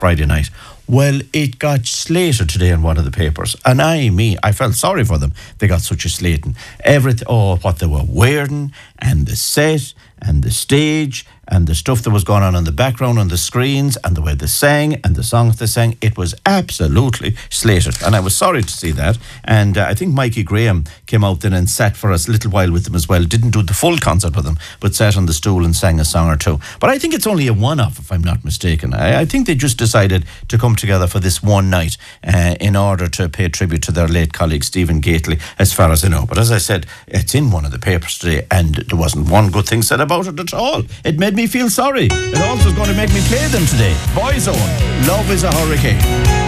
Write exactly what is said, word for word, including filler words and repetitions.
Friday night. Well, it got slated today in one of the papers. And I, me, I felt sorry for them. They got such a slating. Everything, oh, what they were wearing, and the set, and the stage, and the stuff that was going on in the background on the screens, and the way they sang, and the songs they sang. It was absolutely slated. And I was sorry to see that. And uh, I think Mikey Graham came out then and sat for us a little while with them as well. Didn't do the full concert with them, but sat on the stool and sang a song or two. But I think it's only a one-off, if I'm not mistaken. I, I think they just decided to come together for this one night uh, in order to pay tribute to their late colleague Stephen Gately, as far as I know. But as I said, it's in one of the papers today, and there wasn't one good thing said about it at all. It made me feel sorry. It also is going to make me play them today. Boyzone, Love is a Hurricane.